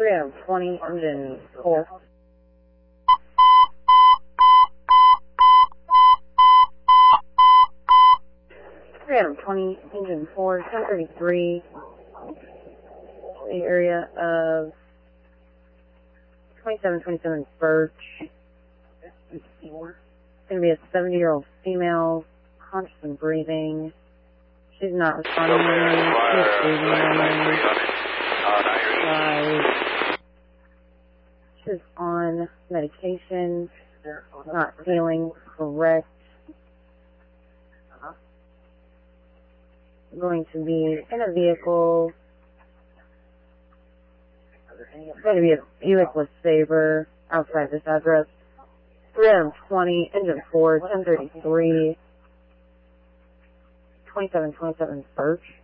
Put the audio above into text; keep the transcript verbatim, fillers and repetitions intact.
three out of twenty, engine four. three out of twenty, engine four, ten thirty-three, the area of twenty-seven twenty-seven Birch. It's going to be a seventy-year-old female, conscious and breathing. She's not responding to me. She's breathing normally. She's on medication, not feeling correct. Going to be in a vehicle. It's going to be a Buick LeSabre outside this address. three out of twenty, engine four, ten thirty-three, twenty-seven twenty-seven Birch.